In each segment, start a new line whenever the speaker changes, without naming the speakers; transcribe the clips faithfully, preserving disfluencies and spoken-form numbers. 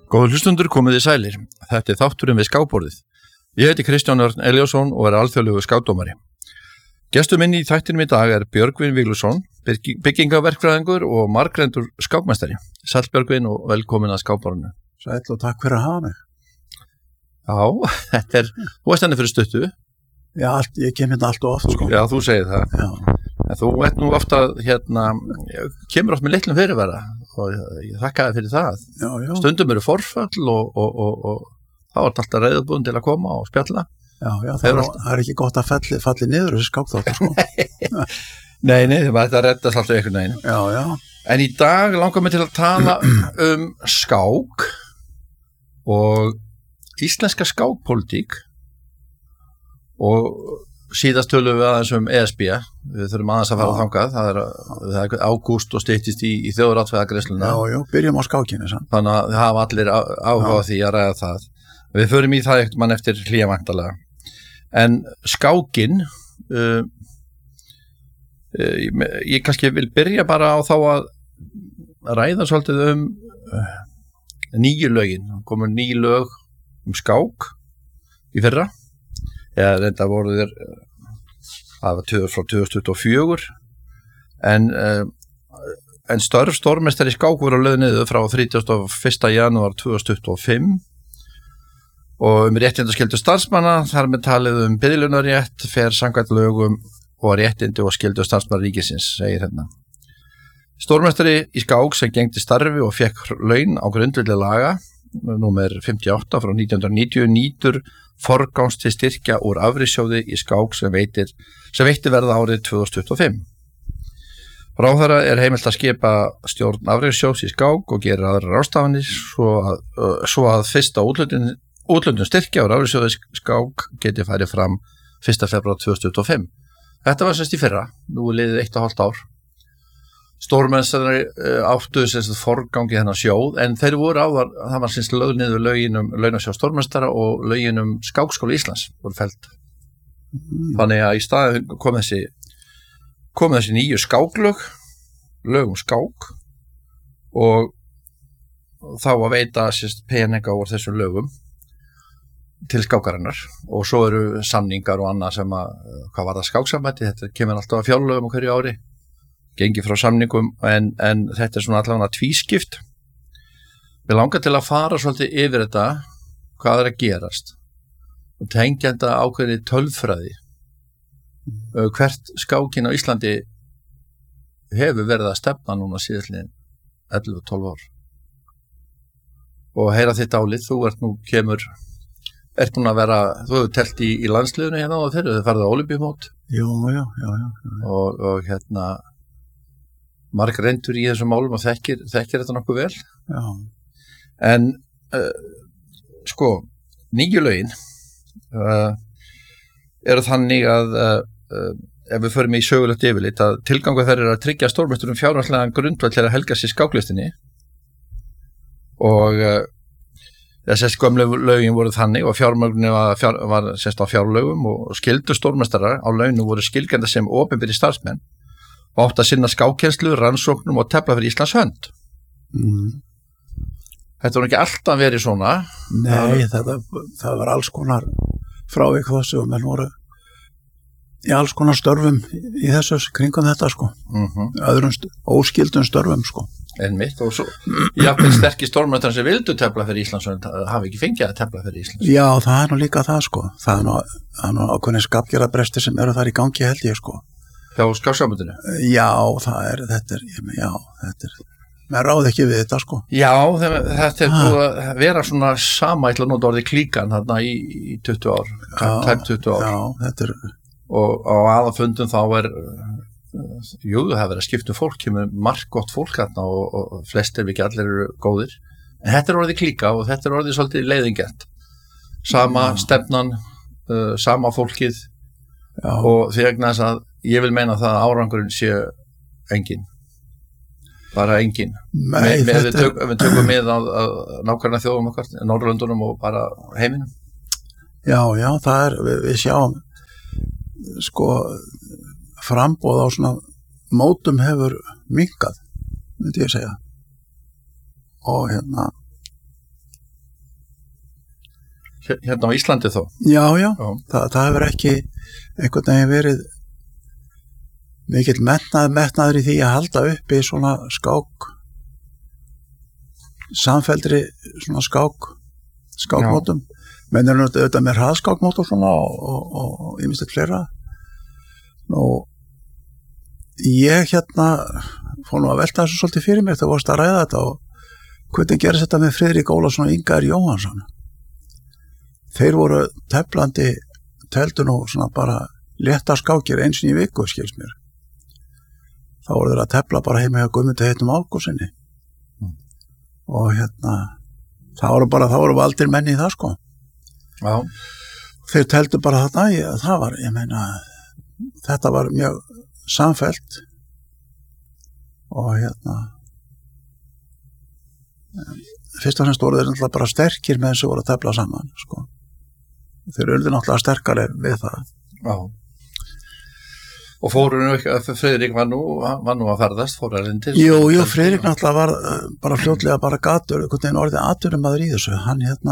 Góður hlustundur, komið þið sælir. Þetta er þátturinn við skákborðið. Ég heiti Kristján Örn Elíasson og er alþjóðlegur skákdómari. Gestur minn í þættinum í dag er Björgvin Viglusson, byggingaverkfræðingur og margreyndur skákmeistari. Sæll Björgvin og velkomin að skákborðinu.
Sæll og takk fyrir að hafa mig.
Já, þetta er, þú veist henni fyrir stuttu.
Já, allt, ég kem hérna allt og oft, sko.
Já, þú segir það.
Já.
En þú ert nú ofta, hérna, kemur oft með litlum fyrirvara og ég þakka þér fyrir það.
Já, já.
Stundum eru forfall og, og, og, og þá er alltaf reiðubúin til að koma og spjalla.
Já, já, það er, það er ekki gott að falli, falli niður þessi skákþáttur, sko.
Nei, nei, þetta reddast alltaf einhvern veginn.
Já, já.
En í dag langar mig til að tala um skák og íslenska skákpólitík og síðast tölum við aðeins um E S B. Við þurfum aðeins að fara á þangað. Það er, það er ágúst og styttist í, í þjóðaratkvæðagreiðsluna.
Já, já, byrjum á skákinni samt.
Þannig að það hafa allir áhuga á því að ræða það. Við förum í það ekkert mann eftir hlýja væntanlega. En skákin, uh, uh, ég, ég kannski vil byrja bara á þá að ræða svolítið um uh, nýju lögin. Komur ný lög um skák í fyrra. Eða reynda voru þér það var tvö frá tvö þúsund tuttugu og fjögur en, uh, en störf stórmeistari skák voru lögð niður frá þrítugasta og fyrsta janúar tvö þúsund tuttugu og fimm og um réttindaskyldu starfsmanna þar með talið um biðlaunarétt fer samkvæmt lögum og réttindi og skyldu starfsmanna ríkisins, segir hérna. Stórmeistari í skák sem gegndi starfi og fekk laun á grundvelli laga númer fimmtíu og átta frá nítján hundruð níutíu nýtur forgangs til styrkja úr afrisjóði í skák sem veitir sem veitir verða árið tvö þúsund tuttugu og fimm. Ráðherra er heimilt að skipa stjórn afrisjóðs í skák og gera aðrar ráðstafanir svo að, svo að fyrsta úthlutun, úthlutun styrkja úr afrisjóði skák geti farið fram fyrsta febrúar tvö þúsund tuttugu og fimm. Þetta var semst í fyrra, nú er liðið eitt og hálft ár. Stórmeistari áttu semst forgangi þennan sjóð en þeir voru áðar, það var semst lögð niður lögin um launasjóð stórmeistara og lögin um Skákskóla Íslands voru felld. Mm. Þannig að í staðinn kom þessi kom þessi nýju skáklög, lög um skák og þá að veita semst peninga úr þessum lögum til skákarinnar og svo eru samningar og annað sem að hvað var það skáksambæti, þetta kemur alltaf að fjárlögum á hverju ári. Gengi frá samningum en, en þetta er svona allavega tvískipt. Við langar til að fara svolítið yfir þetta hvað er að gerast og tengja þetta ákveðni tölfræði uh, hvert skákin á Íslandi hefur verið að stefna núna síðastliðin ellefu til tólf ár og heyra þitt álið, þú ert nú kemur ert núna að vera, þú hefur telt í, í landsliðinu hérna á þeirra, þau farið á Ólympíumót
Jú, já, já, já, já.
Og, og hérna marg reyndur í þessum málum og þekkir, þekkir þetta nokkuð vel.
Já.
En uh, sko, nýju lögin uh, eru þannig að uh, uh, ef við förum í sögulegt yfirlit að tilgangu þeir eru að tryggja stórmeisturum fjárhagslegan grundvöll til að helga sér skáklistinni og uh, þessi gömlu lögin voru þannig og fjármögnu var, fjár, var sérst á fjárlögum og skyldu stórmeistarar á launum voru skilgreinda sem opinberir starfsmenn og átt að sinna skákkennslu, rannsóknum og tefla fyrir Íslands hönd.
Mm.
Þetta var ekki alltaf verið svona.
Nei, þetta, það var alls konar frávik þessu og menn voru í alls konar störfum í þessu kringum þetta, sko.
Mm-hmm.
Öðrum st- óskildum störfum, sko.
Einmitt, og svo jafnvel sterkir stórmeistarar sem vildu tefla fyrir Íslands hönd hafi ekki fengið að tefla fyrir Íslands hönd.
Já, það er nú líka það, sko. Það er nú, það er nú ákveðin skapgerðarbrestir sem eru þar í gangi, held ég, sko.
Hjá skáksambandinu?
Já, það er, þetta er, já, þetta er, maður ráði ekki við þetta, sko.
Já, þetta er búið að vera svona sama, ég ætla að nota orðið klíkan þarna í, í tuttugu ár, tæp tuttugu ár.
Já, þetta er.
Og á aðalfundum þá er, jú, það hefur verið að skipta um fólk, kemur margt gott fólk þarna og, og flestir við ekki allir eru góðir. En þetta er orðið klíka og þetta er orðið svolítið leiðingjart. Sama já. Stefnan, uh, sama fólkið já. Og því vegna þess að ég vil meina það að árangurinn sé engin. Bara engin.
Nei,
Me, með,
þetta...
við, tök, við tökum með að, að nákvæmlega þjóðum okkar, Norðurlöndunum og bara heiminum.
Já, já, það er, við, við sjáum, sko, framboð á svona mótum hefur minnkað, myndi ég segja. Og hérna,
hérna á Íslandi þó.
Já, já,
Já.
Þa, það hefur ekki einhvern veginn verið mikill metnað, metnaður í því að halda uppi svona skák samfelldri svona skák skákmótum, menn er auðvitað með hraðskákmót og svona og ég minnst þetta fleira. Nú ég hérna fór nú að velta þessu svolítið fyrir mér þegar varst að ræða þetta og hvernig gerist þetta með Friðrik Ólafsson og Ingar Jóhannsson. Þeir voru teflandi, teldu nú svona bara létta skákir eins og í viku, skils mér. Þá voru þeir að tefla bara heima hjá Guðmundi heitum Ágústinni. Mm. Og hérna, það voru bara, það voru valdir menn í það, sko.
Já.
Þeir teldu bara þarna, ég, það var, ég meina, þetta var mjög samfellt og hérna, fyrst og fremst voru þeir náttúrulega bara sterkir með þessu voru að tefla saman, sko. Þeir eru náttúrulega sterkari við það.
Já. Og fóru nú ekki, Friðrik var nú, var nú að ferðast, fóru að lindir.
Jú, jú, Friðrik náttúrulega var bara fljótlega bara gatur, einhvern veginn orðið atvinnumaður í þessu. Hann hérna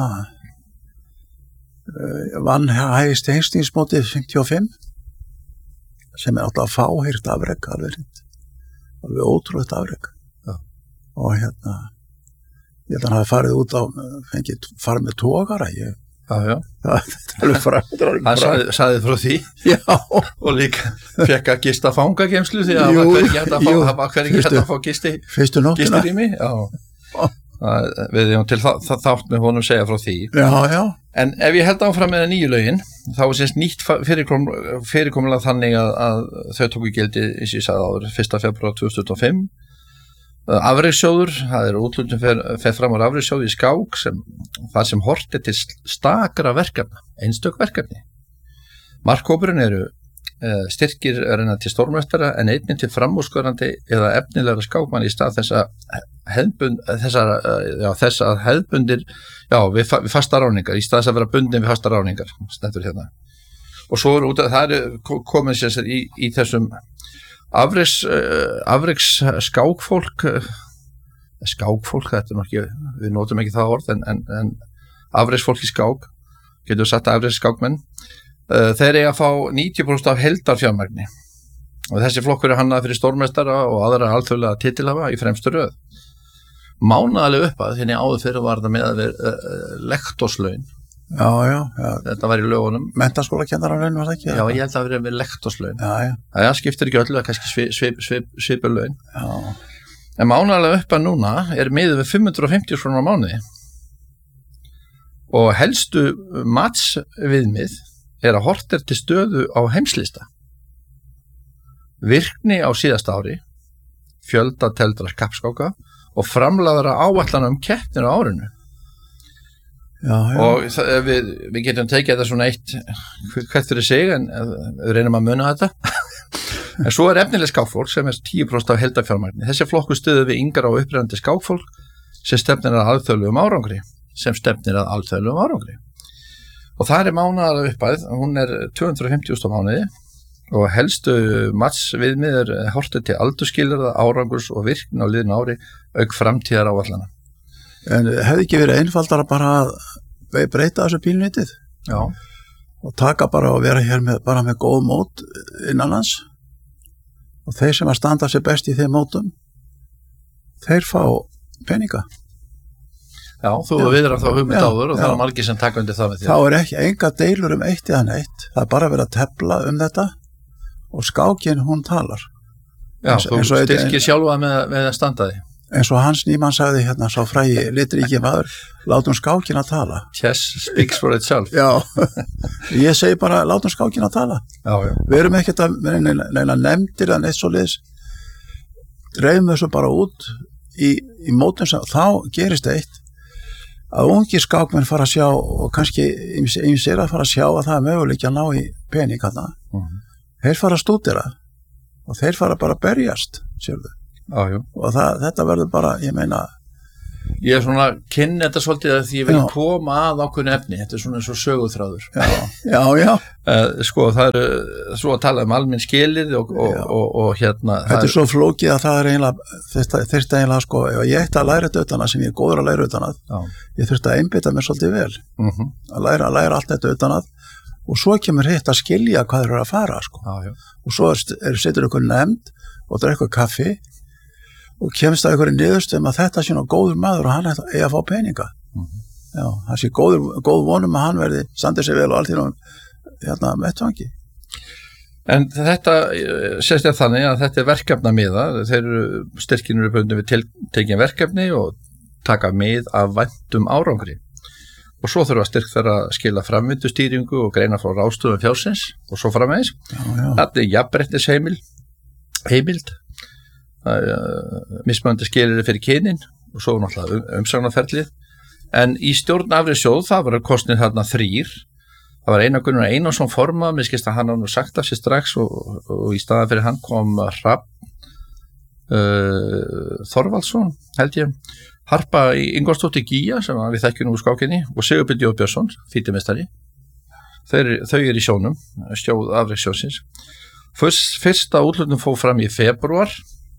uh, vann hægist Hengstingsmótið fimmtíu og fimm, sem er náttúrulega fáheyrt afrek, alveg reynd. Alveg ótrúlegt afrek.
Já.
Og hérna, ég held að hann hafi farið út á, fengið farið með tógara, ég
Já, já.
Það er alveg frá.
Hann sagði, sagði frá því.
Já.
Og líka fekk að gista fangageymslu því að það var hvergi hægt að fá, það var hvergi hægt að fá gisti,
fyrstu nóttina.
Gistirými. Já. Það, við erum til það, það þátt með honum segja frá því.
Já, já.
En ef ég held áfram með nýju lögin, þá er sérst nýtt fyrirkom, fyrirkomulega þannig að, að þau tóku gildi, eins og ég sagði áður, fyrsta febrúar tvö þúsund og fimm. Afrekssjóður, það er úthlutun fer, fer fram á afrekssjóði í skák sem, þar sem hort er til stakra verkefna, einstök verkefni. Markhópurinn eru uh, styrkir reyna til stórmestara en einnig til framúrskarandi eða efnilegra skákmann í stað þess að hefðbund, þessar, uh, já, þess að hefðbundir já, við, fa, við fasta ráningar, í stað þess að vera bundin við fasta ráningar, stendur hérna. Og svo er út að það er komið sér í, í þessum Afreiks, uh, afreiks skákfólk uh, skákfólk, þetta er nokkið við notum ekki það orð en, en, en afreiksfólk í skák getur við sagt afreiks skákmenn uh, þeir eiga að fá níutíu prósent af heildarfjármagni og þessi flokkur er hannað fyrir stórmeistara og aðra alþjóðlega titilhafa í fremstu röð. Mánaðarlega upp að þinni áður fyrir var það með að vera uh, lektorslaun.
Já, já, já.
Þetta var í lögunum.
Menntaskólakennaralaun var það ekki?
Já, ég held að það verið með lektorslaun.
Já, já.
Það skiptir ekki öllu, það er kannski svip, svip, svip, svipur laun.
Já.
En mánaðarlega upp að núna er miðið við fimm hundruð og fimmtíu krónur á mánuði. Og helstu matsviðmið er að horft er til stöðu á heimslista. Virkni á síðasta ári, fjölda teldra kappskáka og framlagðara áætlana um keppnir á árinu.
Já, já.
Og það, við, við getum tekið þetta svona eitt hvert fyrir sig en við reynum að muna þetta en svo er efnileg skákfólk sem er tíu prósent af heildarfjármagni. Þessi flokku stuðu við yngra og upprennandi skákfólk sem stefnir að alþjóðlegum árangri sem stefnir að alþjóðlegum árangri og það er mánaðarlega uppæð, hún er tvö hundruð og fimmtíu þúsund á mánuði og helstu matsviðmið er horftið til aldurskilyrða, árangurs og virkni á liðnu ári auk framtíðar áætlana.
En hefði ekki verið einfaldara bara að breyta þessu pínlítið?
Já.
Og taka bara og vera hér með, bara með góð mót innan hans. Og þeir sem að standa sér best í þeim mótum, þeir fá peninga.
Já, þú já. Viðrar þá hugmynd áður og já. Það er margir sem taka undir það með því.
Þá er ekki enga deilur um eitt eða neitt. Það er bara verið að tefla um þetta og skákin hún talar.
Já, eins, þú eins styrkir sjálfa með, með að standa því.
Eins og Hans Nýmann sagði hérna sá frægi litríki maður, látum skákin að tala.
Chess speaks for itself.
Já, ég segi bara látum skákin að tala.
Já, já.
Við erum ekkert að neina, neina nefndir en eitt svo liðs, dreifum þessu bara út í, í mótum sem þá gerist eitt að ungi skákmenn fara að sjá og kannski ýmsir að fara að sjá að það er möguleiki að ná í pening þarna. Mm-hmm. Þeir fara að stúdera og þeir fara bara að berjast, sérðu.
Já, jú.
Og það, þetta verður bara, ég meina
Ég er svona kynni þetta svolítið að því ég vil
Já.
koma að ákveðnu efni, þetta er svona eins og söguþráður.
Já, já, já.
Uh, sko, það er svo að tala um almenn skilið og, og, og, og, og hérna...
Þetta er svo flókið að það er eiginlega, þetta þurfti eiginlega sko, ef ég ætti að læra þetta utan að sem ég er góður að læra utan að,
Já.
ég þurfti að einbytta mér svolítið vel,
Mhm.
að læra, að læra allt þetta utan að og svo kemur hitt að skilja hvað þeir eru að fara sko.
Já, já.
Og svo er, er, setur ykkur nefnd og drekkur kaffi og kemst að ykkur niðurstöðum að þetta sé nú góður maður og hann eigi að fá peninga.
Mhm.
Já, það sé góður, góð vonum að hann verði standið sér vel og allt í náttúrulega hérna mettvangi.
En þetta eh, sést ég þannig að þetta er verkefnamiða, þeir eru styrkinur bundin við tiltekin verkefni og taka mið af væntum árangri. Og svo þurfa styrk þeirra að skila framvindustýringu og greina frá ráðstöfum fjársins og svo framvegis.
Já, já.
Þetta er jafnréttisheimil, heimild, uh, mismunandi skilyrði fyrir kynin og svo náttúrulega um, umsagnarferlið. En í stjórn Afrekssjóð það var kosnir þarna þrýr. Það var Einar Gunnar Einarsson formað, mér skilst að hann á nú sagt af sér strax og, og, og í staðan fyrir hann kom Hrafn uh, Þorvaldsson, held ég, Harpa Ingvarsdóttir Gía sem við þekkjum nú úr skákinni og Sigurbjörn J. Björnsson, fítimestari. Þeir, þau eru í sjónum, stjórn Afrekssjóðsins. Fyrst, fyrsta úthlutun fór fram í febrúar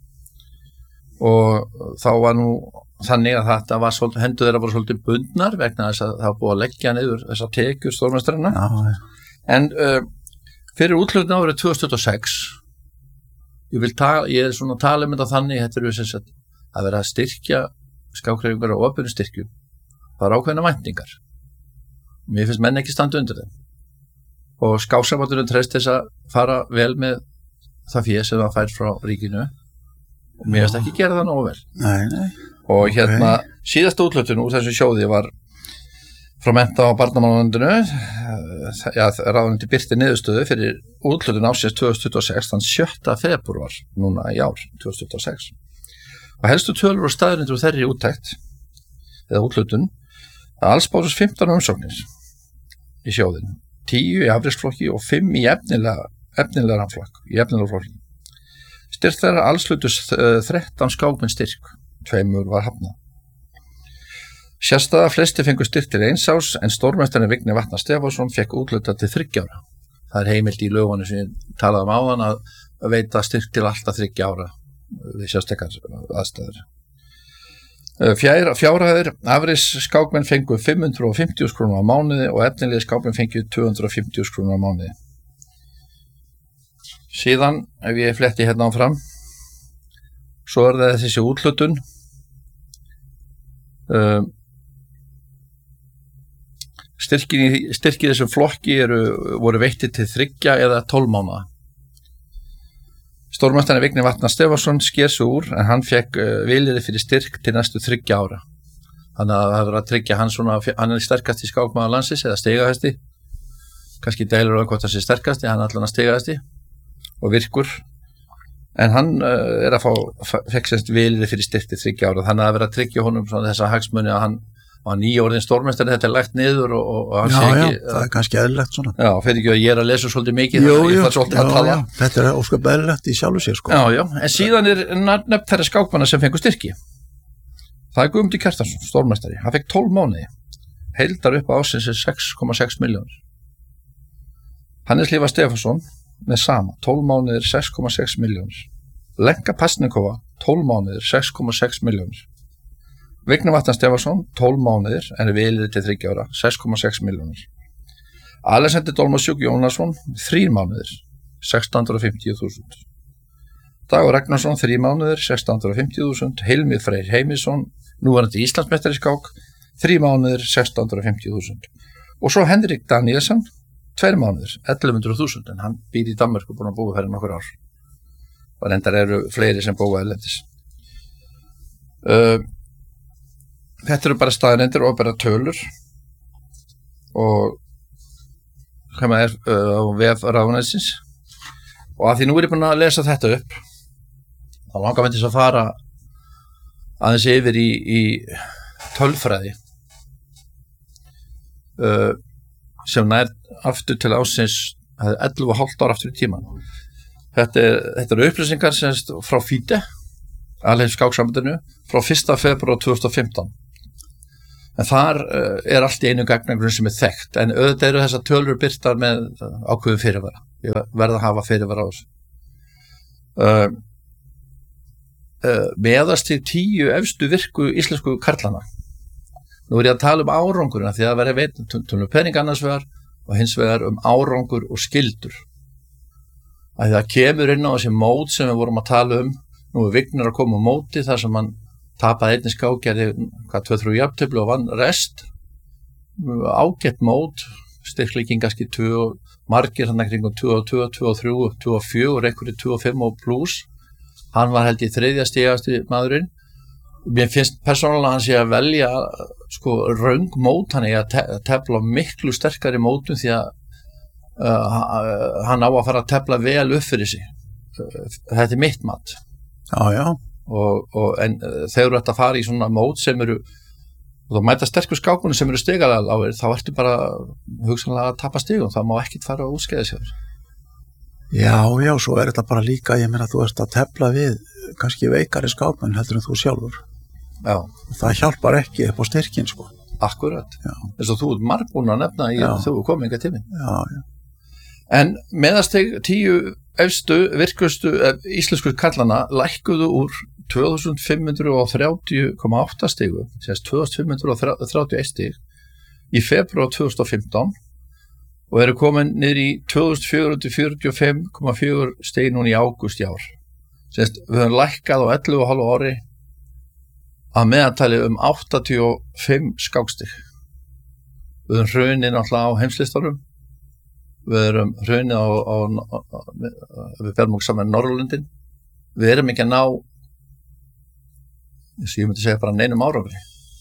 og þá var nú þannig að þetta var svolítið, hendur þeirra voru svolítið bundnar vegna þess að það var búið að leggja niður þessar tekjur stórmestrarna.
Já, já.
En uh, fyrir úthlutun árið tvö þúsund tuttugu og sex ég vil tala, ég er svona að tala um þetta þannig, þetta er þess að að vera að styrkja skákhreyfingar og opinberum styrkjum. Það er ákveðna væntingar. Mér finnst menn ekki standa undir þeim. Og skáksambandurinn treyst þess að fara vel með það fé sem það fær frá ríkinu og mér finnst ekki gera það nógu vel.
Nei, nei.
Og
Ok.
hérna síðasta úthlutun úr þessum sjóði var frá mennta- og barnamálaráðuneytinu, já, ráðuneyti birti niðurstöðu fyrir úthlutun ársins tvö þúsund tuttugu og sex þann sjötta febrúar núna í ár tvö þúsund tuttugu og sex. Og helstu tölur og staðreyndir úr þeirri úttekt eða úthlutun að alls bárust fimmtán umsóknir í sjóðin, tíu í afreksflokki og fimm í efnilega efnilega flokk, í efnilega flokki. Styrk þeirra alls hlutust þrettán skákmenn styrk, tveimur var hafnað. Sérstæða flesti fengu styrk til eins árs en stórmeistarinn Vigni Vatnar Stefánsson fekk úthlutað til þriggja ára. Það er heimild í lögunum sem ég talaði um áðan að veita styrk til alltaf þriggja ára við sérstakar aðstæður. Fjær, fjárhæðir afreks skákmenn fengu fimm hundruð fimmtíu þúsund krónur á mánuði og efnilegi skákmenn fengu tvö hundruð fimmtíu þúsund krónur á mánuði. Síðan, ef ég fletti hérna áfram, svo er það þessi úthlutun. Um, styrkir í, styrkir í þessum flokki eru, voru veittir til þriggja eða tólf mánaða. Stórmeistarinn Vigni Vatnar Stefánsson sker sig úr en hann fekk uh, vilyrði fyrir styrk til næstu þriggja ára. Þannig að það verður að tryggja hann svona, hann er sterkast í skákmaður landsins eða stigahæsti. Kannski deilur á hvort það sé sterkasti, hann er allan að stigahæsti og virkur. En hann uh, er að fá, fekk semst vilyrði fyrir styrk til þriggja ára. Þannig að það verður að tryggja honum svona þessa hagsmuni að hann var nýjórðin stórmeistari, þetta er lagt niður og, og, og hann
Já,
sé
já,
ekki.
það er kannski eðlilegt svona.
Já, fyrir ekki að ég er að lesa svolítið mikið,
Jú,
þannig að
jú,
ég þarf svolítið að
já,
tala.
já, þetta er ósköp eðlilegt í sjálfu sér sko.
Já, já, en síðan er nefnt þeirra skákmanna sem fengur styrki. Það er Guðmundur Kjartansson, stórmeistari. Hann fekk tólf mánuði. Heildar upp á ásins er sex komma sex milljónir. Hannes Lífa Stefánsson með sama, tólf mánuðir sex komma sex milljónir. Lenka Pasnikova, tólf mánuðir sex komma sex milljónir. Vigni Vatnar Stefánsson, tólf mánuðir en er vilyrði til þriggja ára, sex komma sex milljónir. Alexander Dolmasjúk Jónasson, þrír mánuðir, sextán hundruð fimmtíu þúsund. Dagur Ragnarsson, þrír mánuðir, sextán hundruð fimmtíu þúsund. Hilmir Freyr Heimisson, núverandi Íslandsmeistari í skák, þrír mánuðir, sextán hundruð fimmtíu þúsund. Og svo Henrik Danielsson, tveir mánuðir, ellefu hundruð þúsund, en hann býr í Danmörku búin að búa fyrir nokkur ár. Og reyndar eru fleiri sem búa erlendis. Uh, Þetta eru bara staðreyndir og bara tölur og hvað maður er uh, á vef ráðuneytisins og að því nú er ég búin að lesa þetta upp þá langar mér til að fara aðeins yfir í, í tölfræði uh, sem nær aftur til ásins ellefu og hálft ár aftur í tíman. Þetta, er, þetta eru upplýsingar sem frá FIDE, alheim skáksambandinu, frá fyrsta febrúar tvö þúsund og fimmtán. en þar uh, er allt í einu gagnagrum sem er þekkt, en auðvitað eru þessar tölur birtar með ákveðu fyrirvara. Ég verð að hafa fyrirvara á þessu. Uh, uh, meðast til tíu efstu virku íslensku karlana. Nú er ég að tala um árangurina því að vera veit um pening annars vegar og hins vegar um árangur og skildur. Að það kemur inn á þessi mót sem við vorum að tala um. Nú er Vignir að koma á móti þar sem hann tapaði einnig skák, gerði hvað tvö þrjú jafntefli og vann rest. Ágætt mót, styrkleikinn kannski tvö, margir hann kringum tvö og tvö, tvö og þrjú, tvö og fjögur, einhverju tvö og fimm og pluss. Hann var held í þriðja stigasti maðurinn. Mér finnst persónulega hann sé að velja sko röng mót, hann er að te tefla miklu sterkari mótum því að uh, hann á að fara að tefla vel upp fyrir sig. Þetta er mitt mat.
Já, já.
Og, og, en uh, þegar þú ert að fara í svona mót sem eru, og þú mæta sterkur skákunum sem eru stigalega á þér, þá ertu bara hugsanlega að tapa stigum, það má ekkert fara að útskeiða sér.
Já, já, svo er þetta bara líka, ég meina þú ert að tefla við kannski veikari skákmenn heldur en þú sjálfur.
Já.
Það hjálpar ekki upp á styrkin, sko.
Akkurat.
Já.
Þess að þú ert margbúin að nefna í þú komið enga tími.
Já, já. En
meðastig tíu efstu, virkustu íslensku karlana lækkuðu úr tvö þúsund fimm hundruð þrjátíu komma átta stigu, sérst tvö þúsund fimm hundruð þrjátíu og eitt stig í febrúar tvö þúsund og fimmtán og eru komin niður í tvö þúsund fjögur hundruð fjörutíu og fimm komma fjögur stig núna í ágúst í ár. Sérst, við höfum lækkað á ellefu og hálfu ári að meðantali um áttatíu og fimm skákstig. Við höfum hrunið náttúrulega á heimslistanum, við erum hrunið á, á, á, á við berum okkur saman Norrlundin, við erum ekki að ná, þess að ég myndi segja bara neinum árangri.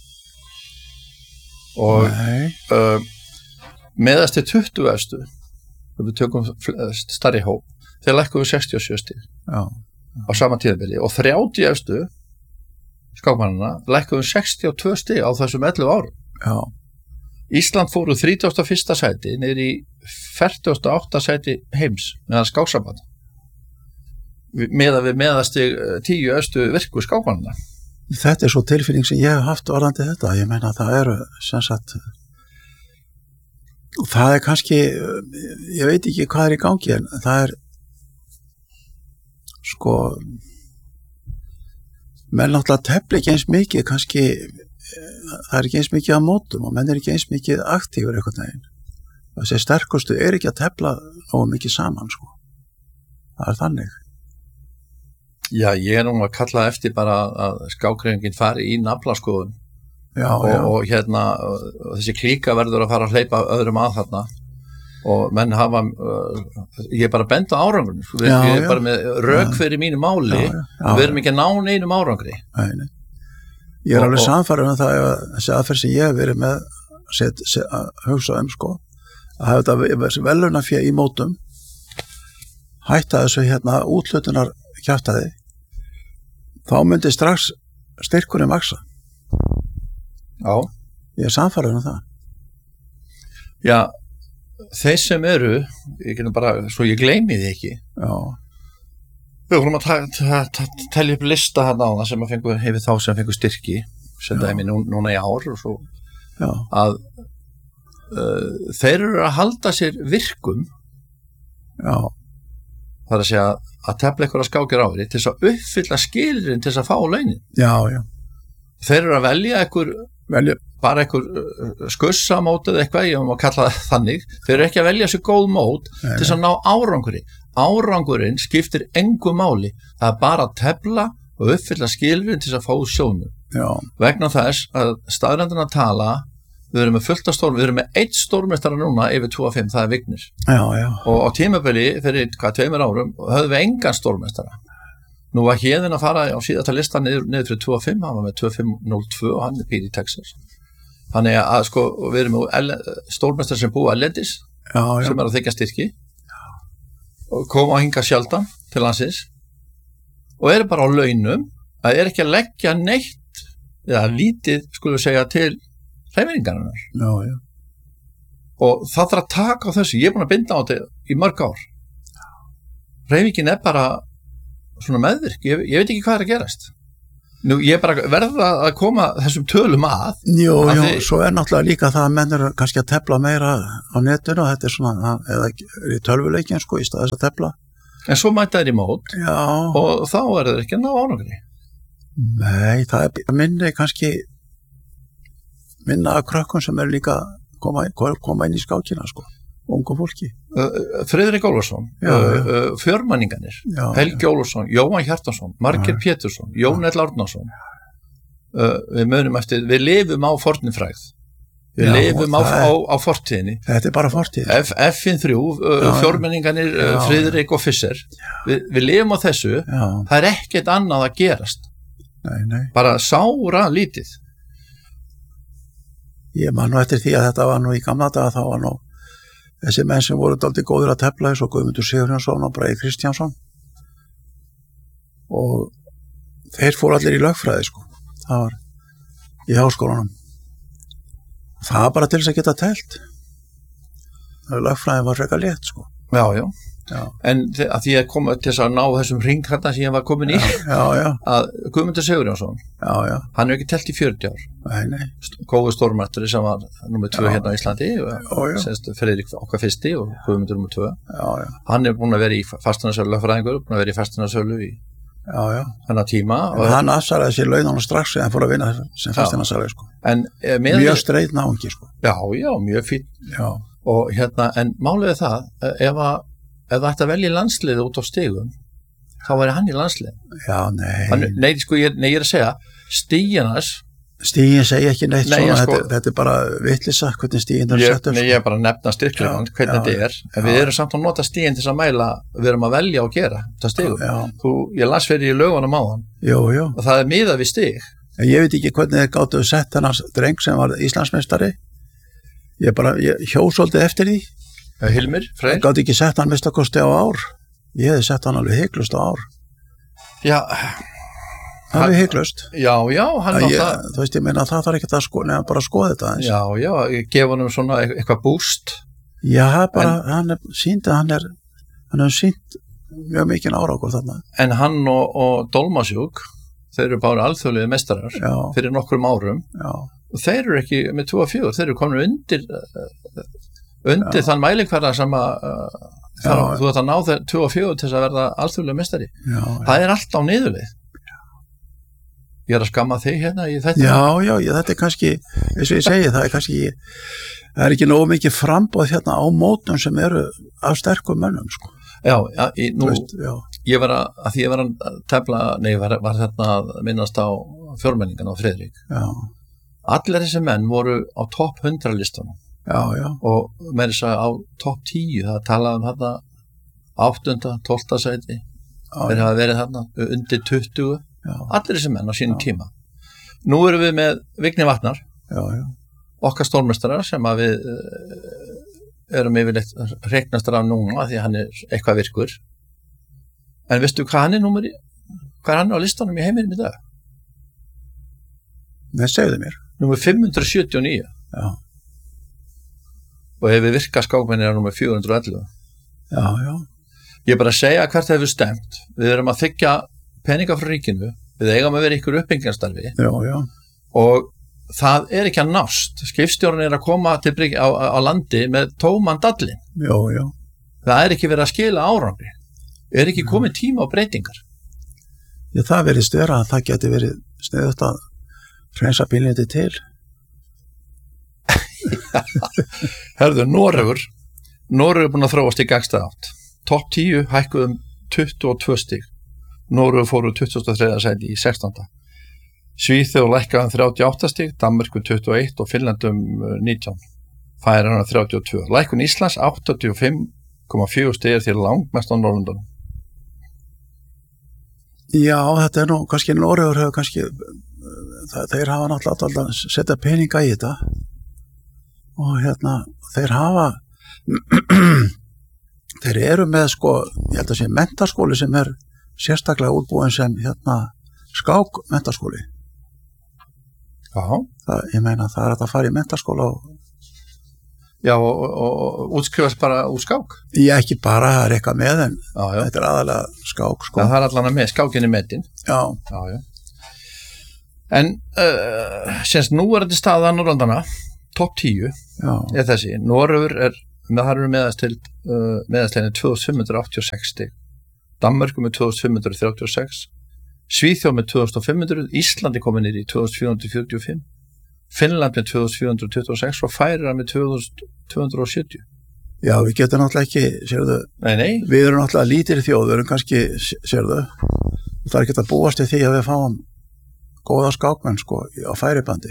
Og uh, meðast til tuttugu efstu, við tökum stærri hóp, þeir lækkuðu sextíu og sjö stig
Já.
á sama tíðabili og þrjátíu efstu skákmannana lækkuðu sextíu og tvö stig á þessum ellefu árum.
Já.
Ísland fór úr þrítugasta og fyrsta sæti niður í fertugasta og áttunda sæti heims meðan skáksamband. Meðan við meðastig tíu efstu virku skákmannana.
Þetta er svo tilfinning sem ég hef haft varðandi þetta. Ég meina það eru sem sagt, það er kannski, ég veit ekki hvað er í gangi, en það er sko, menn náttúrulega tefli ekki eins mikið, kannski það er ekki eins mikið að mótum og menn er ekki eins mikið aktífur einhvern veginn. Þessi sterkustu er ekki að tefla nógu mikið saman, sko. Það er þannig.
Já, ég er nú að kalla eftir bara að skákreifingin fari í naflaskoðun
já,
og,
já.
og hérna og þessi klíka verður að fara að hleypa öðrum að þarna og menn hafa uh, ég er bara að benda á árangurinn við
já,
erum
já.
bara með rök fyrir mínu máli
já, já, já,
við erum ekki að ná neinum árangri.
Nei, nei. Ég er
og,
alveg
og,
samfærður um það að þessi aðferð sem ég hef verið með set, set, að hugsa um sko að hafa þetta velunafé í mótum hætta þessu hérna útlutunar kjaftaði, þá myndi strax styrkurinn vaksa.
Já.
Ég er samfærður um það.
Já, þeir sem eru, ég geta bara, svo ég gleymi því ekki.
Já.
Við vorum að telja upp lista hérna á það sem að fengu, hefur þá sem fengu styrki, senda þeim í nú, núna í ár og svo,
Já.
að uh, þeir eru að halda sér virkum.
Já.
Það er að segja að tefla eitthvað skákir ári til þess að uppfylla skilirinn til þess að fá launin.
Já, já.
Þeir eru að velja einhver,
velja.
bara einhver skussamót eða eitthvað, ég má kalla það þannig. Þeir eru ekki að velja sér góð mót Nei. til þess að ná áranguri. Árangurinn skiptir engu máli. Það er bara að tefla og uppfylla skilirinn til þess að fá sjónu.
Já.
Vegna þess að staðrendin að tala, við erum með fullt af stórm, við erum með eitt stórmestara núna yfir tvo og fimm, það er Vignir.
Já, já.
Og á tímabili fyrir hvað tveimur árum höfðum við engan stórmestara. Nú var Héðinn að fara á síðasta lista niður, niður fyrir tvo og fimm, hann var með tvö fimm núll tvö og hann er býr í Texas. Þannig að sko, við erum með stórmestara sem búa erlendis,
já, já.
sem er að þykja styrki og koma að hinga sjaldan til landsins og eru bara á launum að er ekki að leggja neitt eða lítið, skulum við segja, til hreyfingarinnar.
Já, já.
Og það þarf að taka á þessu, ég er búin að binda á þetta í mörg ár. Hreyfingin er bara svona meðvirk, ég, ég veit ekki hvað er að gerast. Nú, ég bara verða að koma þessum tölum að.
Jú,
að
jú,
þið...
svo er náttúrulega líka það að menn eru kannski að tefla meira á netinu og þetta er svona, eða í tölvuleikin sko, í staðis að tefla.
En svo mæta þér í mót.
Já.
Og þá er það ekki að ná árangri.
Nei, það er minni kannski minna að krökkum sem er líka koma, koma inn í skákina sko. Ungu fólki.
Uh, Friðrik Ólafsson,
já,
uh,
já.
Uh, fjörmanningarnir,
já,
Helgi
já.
Ólafsson, Jóhann Hjartarsson, Margeir Pétursson, Jón L. Árnason. Uh, við munum eftir, við lifum á fornfrægð. Við
já,
lifum á,
er,
á, á fortíðinni.
Þetta er bara fortíð.
F-in þrjú, uh, fjörmanningarnir, uh, Friðrik og Fischer. Vi, við lifum á þessu,
já.
Það er ekkert annað að gerast.
Nei, nei.
Bara sára lítið.
Ég man nú eftir því að þetta var nú í gamla daga, þá var nú þessi menn sem voru dálítið góður að tefla eins og Guðmundur Sigurjónsson og Bragi Kristjánsson og þeir fóru allir í lögfræði sko, það var í háskólanum, það var bara til þess að geta telt, lögfræði var frekar létt sko.
Já, já,
já.
En að því að koma til þess að ná þessum ring hérna sem ég var komin í,
já, já.
að Guðmundur Sigurjónsson,
já, já.
hann er ekki telt í fjörutíu ár.
Nei, nei.
Góður stórmættari sem var númer tvö hérna á Íslandi, semst Friðrik okkar fyrsti og Guðmundur númer tvö.
Já, já.
Hann er búin að vera í fasteignarsölu lögfræðingur, búin að vera í fasteignarsölu í
já, já.
þennan tíma.
En hann afsalaði sér launanum strax þegar hann fór að vinna sem fasteignarsali sko.
En, með
mjög streit náungi sko.
Já, já, mjög fín.
Já.
Og hérna, en málið er það, ef að ef það ætti að velja landsliði út á stigum, þá væri hann í landsliðin.
Já, nei.
Hann, nei, sko, ég, nei, ég er að segja, stíginas...
Stígin segja ekki neitt
nei,
svona,
sko,
þetta, þetta er bara vitleysa, hvernig stígin er sett upp.
Nei, ég er bara að nefna styrklegan, hvernig
já,
þetta er, en við erum samt að nota stígin til að mæla, við erum að velja og gera þetta stigum.
Já.
Þú, ég las fyrir í lögunum á hann,
jú, jú.
og það er miðað við stig.
En ég veit ekki hvernig þeir gáttu sett hennar dreng sem var Íslandsmeistari. Ég bara, ég hjó svolítið eftir því.
Hilmir, Freyr.
Gátt ekki sett hann mistakosti á ár. Ég hefði sett hann alveg heiklust á ár.
Já.
Alveg heiklust.
Já, já, hann
á það. Þú veist, ég meina það þarf ekki að sko, nefna bara að skoða þetta eins.
Já, já, ég gef hann um svona eitthvað búst.
Já, bara,
en,
hann er sínt að hann er, hann er sínt mjög mikinn árangur þarna.
En hann og, og Dolmasjúk, þeir eru bara alþjóðlegu meistarar já. Fyrir nokkrum árum.
Já.
Og þeir eru ekki með tvo og fjögur, þeir eru komin undir... undir já. Þann mælikvarða sem að uh, þar, þú ætti að ná þeir tvö og fjögur til þess að verða alþjóðlega meistari.
Já,
það er allt á niðurlið. Ég er að skamma þig hérna í þetta.
Já, já, ég, þetta er kannski, eins og ég segi, það er kannski, það er ekki nógu mikið frambóð hérna á mótum sem eru af sterkum mönnum, sko.
Já, já, ég, nú,
veist, já.
Ég var að, að því ég var að tefla, nei, var, var hérna að minnast á fjórmenningan á Friðrik.
Já.
Allir þessi menn voru á topp hundra listunum.
Já, já.
Og með þess að á topp tíu, það talaði um þarna áttunda, tólfta sæti, þeir hafa verið þarna undir tuttugu, já. Allir þessi menn á sínum já. Tíma. Nú erum við með Vigni Vatnar,
já, já.
Okkar stórmeistarar sem að við uh, erum yfirleitt hreiknastar af núna því að hann er eitthvað virkur. En veistu hvað hann er númeri, hvað er hann á listanum í heiminum í dag?
Það segðu mér.
Númer fimm hundruð sjötíu og níu.
Já.
Og ef við virka skákmennir er nummer fjögur hundruð og ellefu.
Já, já.
Ég er bara að segja hvert hefur stemt. Við erum að þykja peninga frá ríkinu, við eigum að vera ykkur uppbyggingarstarfi.
Já, já.
Og það er ekki að nást. Skipstjórinn er að koma til bryggju á, á landi með tóman dallin.
Já, já.
Það er ekki verið að skila árangri. Er ekki komið tíma á breytingar.
Já, það verið störa að það geti verið sniðugt að hreinsa bílniti til.
Herðu, Noregur Noregur er búin að þróast í gagnstæða átt. Topp tíu hækkuð um tuttugu og tvö stig. Noregur fóru tuttugasta og þriðja sæti í sextánda. Svíþjóð lækkaði um þrjátíu og átta stig, Danmörku tuttugu og eitt og Finnland um nítján. Færeyjar um þrjátíu og tvö. Lækkun Íslands áttatíu og fimm komma fjögur stig til langmest á Norðurlöndunum.
Já, þetta er nú kannski Noregur hefur kannski það, þeir hafa náttúrulega að setja peninga í þetta. Og hérna, þeir hafa þeir eru með sko, ég held að sé menntaskóli sem er sérstaklega útbúin sem hérna skák menntaskóli.
Já.
Það, ég meina það er að það fara í menntaskóla og
Já, og, og, og útskrifast bara úr skák?
Ég ekki bara, það er eitthvað með en
já, já.
Þetta er aðalega skák sko.
Já, það er allan að með, skákinni metin.
Já.
Já, já. En uh, semst nú er þetta staða Norrlandana, topp tíu
Já.
er þessi. Noregur er, með það eru meðast til uh, meðastlegin tvö þúsund fimm hundruð áttatíu og sex stig, Danmörku með tvö þúsund fimm hundruð þrjátíu og sex, Svíþjóð með tvö þúsund fimm hundruð, Íslandi komið niður í tvö þúsund fjögur hundruð fjörutíu og fimm, Finnland með tvö þúsund fjögur hundruð tuttugu og sex og Færeyjar með tvö þúsund tvö hundruð sjötíu.
Já, við getum náttúrulega ekki, sérðu,
Nei, nei.
við erum náttúrulega lítir þjóð, við erum kannski, sérðu, það er ekki að búast við því að við fáum góða skákmenn, sko, á færibandi.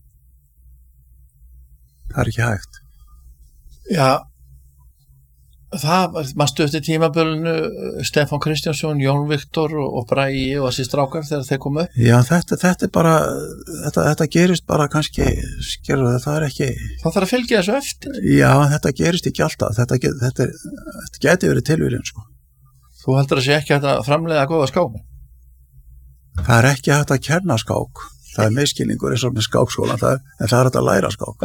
Það er ekki hægt.
Já, það, maður stöfti tímabölinu Stefán Kristjánsson, Jón Viktor og, og Bragi og þessi strákar þegar þeir komu upp.
Já, þetta, þetta er bara, þetta, þetta gerist bara kannski, skerðu það, það er ekki...
Það þarf að fylgja þessu eftir.
Já, þetta gerist ekki alltaf, þetta, get, þetta, er, þetta geti verið tilvíðin, sko.
Þú heldur að sé ekki hægt að framleiða góða skákmenn?
Það er ekki hægt að kenna skák, það er miskilningur eins og með skákskólan, það er, en það er hægt að læra skák.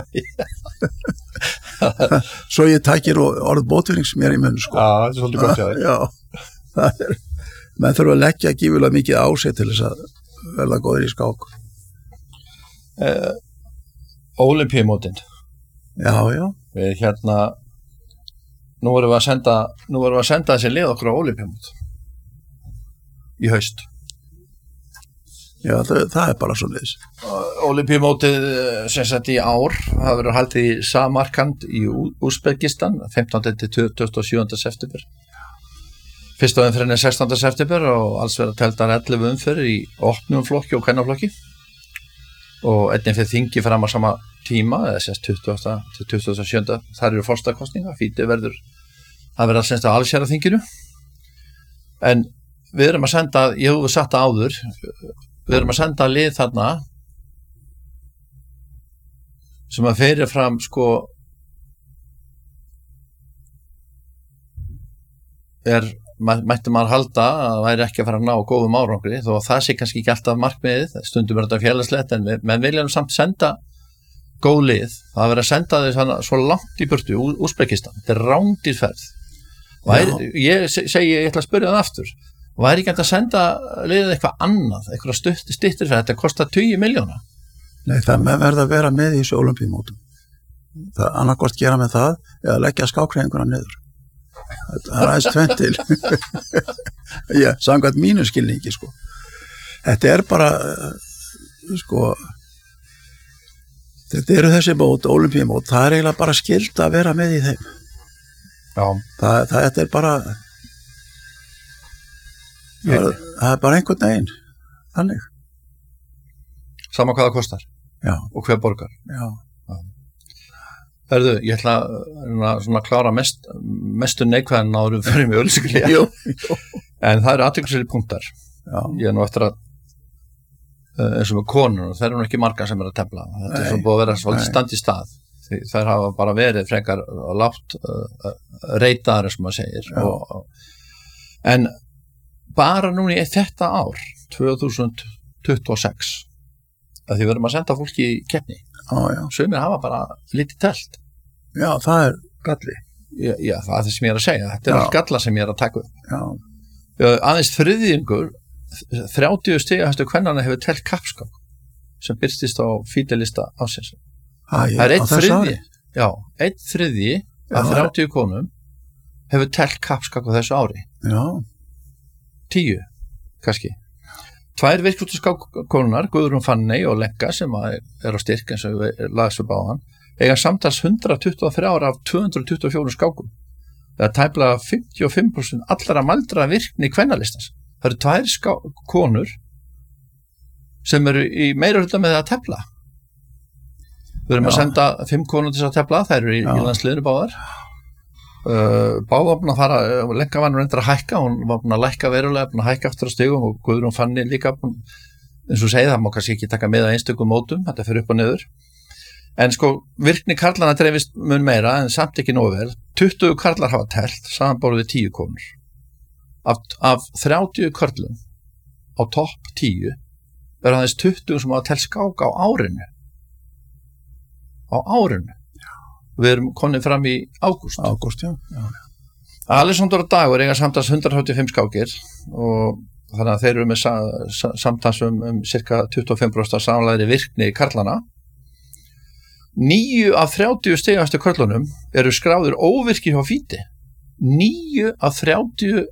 Svo ég tækir orð bótvinnings mér í munn, sko.
Já, þetta er svolítið gott hjá þér.
Já, það er, menn þurfa að leggja gífulega mikið á sig til þess að verða góður í skák.
Uh, Ólympíumótin.
Já, já.
Við hérna, nú erum við að senda, nú erum við að senda þessi lið okkur á Ólympíumót í haust.
Já, það, það er bara svo leiðis.
Ólympíumótið sem sagt í ár, það verður haldið í Samarkand í Úsbekistan, fimmtánda til tuttugasta og sjöunda september. Fyrsta umferðin er sextánda september og alls verður tefldar ellefu umferðir í opnum flokki og kvennaflokki. Og einnig fyrir þingi fram á sama tíma, eða sérst tuttugasta til tuttugasta og sjöunda, þar eru forstakostninga, fíti verður, það verður semst á allsherra þinginu. En við erum að senda, ég hef sagt það áður, við erum að senda lið þarna sem að fyrir fram sko er, mætti maður halda að það væri ekki að fara að ná góðum árangri, þó að það sé kannski ekki alltaf markmiðið, stundum er þetta félagslegt, en við, menn vilja samt senda góð lið, það verður að senda þau svo langt í burtu, Úsbekistan, þetta er rándýr ferð. Væri, ég segi, ég ætla að spyrja það aftur, væri ekki að senda liðið eitthvað annað, eitthvað stutt, stittir fyrir þetta kostar tugi miljóna?
Nei, það verður að vera með í þessu ólympíumótum. Það annarkvort gera með það eða leggja skákhreyfinguna niður. Það er aðeins tvennt til. Já, samkvæmt mínu skilningi, sko. Þetta er bara, sko, þetta eru þessi mót, ólympíumót, það er eiginlega bara skyld að vera með í þeim.
Já.
Það, það þetta er bara... Já, það er bara einhvern veginn þannig
sama hvað það kostar.
Já.
Og hver borgar.
Já.
Já. Herðu, ég ætla að svona klára mest, mestu neikvæðan áður við fyrir mig ölsikli en það eru athyglisverðir punktar.
Já.
Ég er nú eftir að eins og með konur, það eru nú ekki margar sem er að tefla, þetta nei, er svo búið að vera svolítið stand í stað, því þær hafa bara verið frekar lágt uh, reytaðar sem maður segir og, en bara núna í þetta ár tvö þúsund tuttugu og sex að því verðum að senda fólki í keppni, sumir hafa bara lítið telt.
Já, það er galli.
Já, já, það er það sem ég er að segja, þetta er allt galla sem ég er að taka upp.
Já.
Aðeins þriðjungur þrjátíu stigahæstu kvennanna hefur telt kappskák sem birtist á fídelista ásins. Það er einn þriðji, já, einn þriðji af þrjátíu konum hefur telt kappskák á þessu ári.
Já. Tíu,
kannski. Tvær virklustu skákkonunar, Guðrún Fanney og Lenka sem er á styrk eins og við laðum upp á hann, eiga samtals hundrað tuttugu og þrjú af tvö hundruð tuttugu og fjögur skákum. Það er tæplega fimmtíu og fimm prósent allra mældra virkni kvennalistans. Það eru tvær ská konur sem eru í meira hluta með það að tefla. Við erum Já. Að senda fimm konur til að tefla, þær eru í, í landsliðinu báðar. Uh, báða var búin að fara, Lenka var nú reyndar að hækka, hún var búin að lækka verulega, búin að hækka aftur á stigum og Guðrún Fanney líka, eins og segið, það má kannski ekki taka með að einstökum mótum, þetta fyrir upp og niður. En sko, virkni karlana dreifist mun meira, en samt ekki nógu vel. tuttugu karlar hafa telt, samanborið við tíu konur. Af, af þrjátíu karlum á topp tíu er aðeins tuttugu sem hafa telt skák á árinu. Á árinu. Við erum konið fram í ágúst.
Ágúst, já. já.
Alessandro og Dagur eiga samtals hundrað þrjátíu og fimm skákir og þannig að þeir eru með sa, sa, samtans um, um cirka tuttugu og fimm prósent samlæðri virkni karlana. Níu af þrjátíu stigastu körlunum eru skráður óvirkir hjá fíti. Níu af þrjátíu